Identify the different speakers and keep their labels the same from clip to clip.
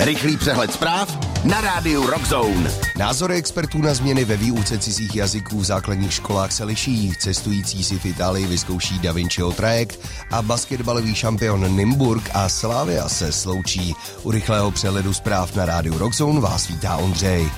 Speaker 1: Rychlý přehled zpráv na rádiu Rockzone.
Speaker 2: Názory expertů na změny ve výuce cizích jazyků v základních školách se liší. Cestující si v Itálii vyzkouší Da Vinciho trajekt a basketbalový šampion Nymburk a Slavia se sloučí. U rychlého přehledu zpráv na rádiu Rockzone vás vítá Ondřej.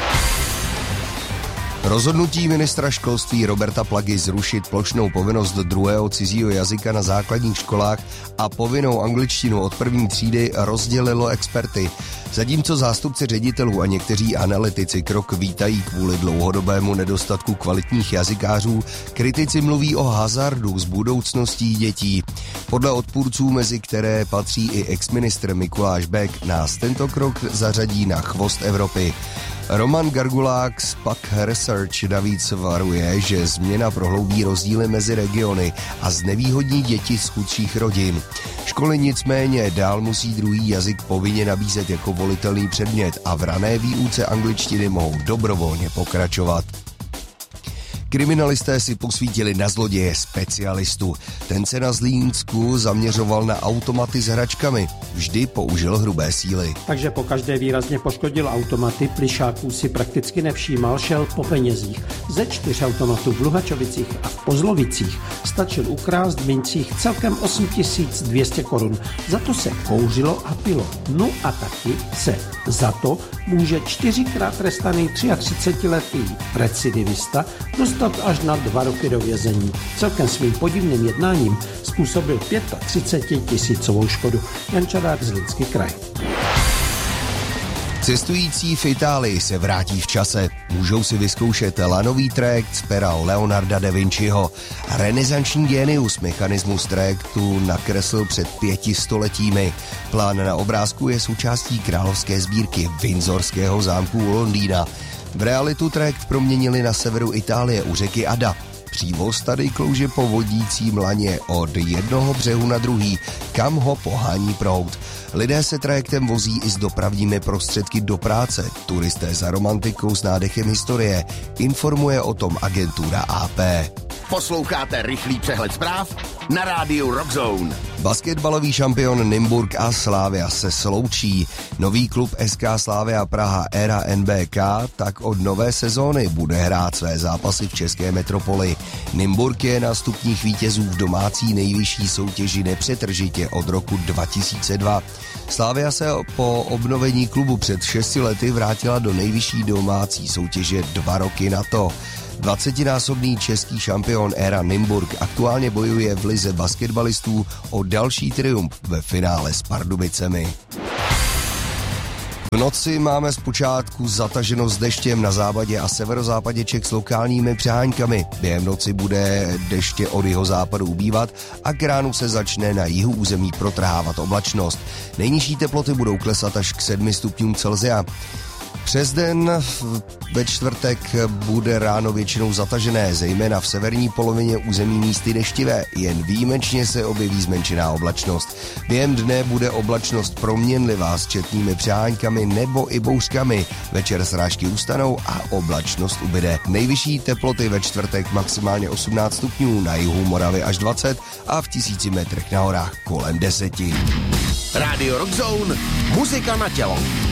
Speaker 2: Rozhodnutí ministra školství Roberta Plagy zrušit plošnou povinnost druhého cizího jazyka na základních školách a povinnou angličtinu od první třídy rozdělilo experty. Zatímco zástupci ředitelů a někteří analytici krok vítají kvůli dlouhodobému nedostatku kvalitních jazykářů, kritici mluví o hazardu s budoucností dětí. Podle odpůrců, mezi které patří i exministr Mikuláš Bek, nás tento krok zařadí na chvost Evropy. Roman Gargulák z PAC Research navíc varuje, že změna prohloubí rozdíly mezi regiony a znevýhodní děti z chudších rodin. Školy nicméně dál musí druhý jazyk povinně nabízet jako volitelný předmět a v rané výuce angličtiny mohou dobrovolně pokračovat. Kriminalisté si posvítili na zloděje specialistu. Ten se na Zlínsku zaměřoval na automaty s hračkami. Vždy použil hrubé síly.
Speaker 3: Takže pokaždé výrazně poškodil automaty, plyšáků si prakticky nevšímal, šel po penězích. Ze 4 automatů v Luhačovicích a v Pozlovicích stačil ukrást v mincích celkem 8200 korun. Za to se kouřilo a pilo. No a taky se za to může 4krát trestaný 33letý recidivista dostat až na 2 roky do vězení. Celkem svým podivným jednáním způsobil 35 000 škodu. Jan Čadák, Zlínský kraj.
Speaker 2: Cestující v Itálii se vrátí v čase. Můžou si vyzkoušet lanový trajekt z pera Leonarda da Vinciho. Renesanční génius mechanismus trajektu nakreslil před 500 letími. Plán na obrázku je součástí královské sbírky Windsorského zámku u Londýna. V realitu trajekt proměnili na severu Itálie u řeky Ada. Přívoz tady klouže po vodícím laně od jednoho břehu na druhý, kam ho pohání proud. Lidé se trajektem vozí i s dopravními prostředky do práce. Turisté za romantikou s nádechem historie. Informuje o tom agentura AP.
Speaker 1: Posloucháte rychlý přehled zpráv na rádiu Rockzone.
Speaker 2: Basketbalový šampion Nymburk a Slavia se sloučí. Nový klub SK Slavia Praha éra NBK tak od nové sezóny bude hrát své zápasy v české metropoli. Nymburk je na stupních vítězů v domácí nejvyšší soutěži nepřetržitě od roku 2002. Slavia se po obnovení klubu před 6 lety vrátila do nejvyšší domácí soutěže 2 roky na to. 20násobný český šampion éra Nymburk aktuálně bojuje v lize basketbalistů o další triumf ve finále s Pardubicemi. V noci máme zpočátku zataženo s deštěm na západě a severozápadě Čech s lokálními přeháňkami. Během noci bude deště od jihozápadu ubývat a k ránu se začne na jihu území protrhávat oblačnost. Nejnižší teploty budou klesat až k 7 stupňům Celsia. Přes den ve čtvrtek bude ráno většinou zatažené, zejména v severní polovině území místy deštivé. Jen výjimečně se objeví zmenšená oblačnost. Během dne bude oblačnost proměnlivá s četnými přeháňkami nebo i bouřkami. Večer srážky ustanou a oblačnost ubyde. Nejvyšší teploty ve čtvrtek maximálně 18 stupňů, na jihu Moravy až 20 a v 1000 metrech na horách kolem 10.
Speaker 1: Radio Rockzone, muzika na tělo.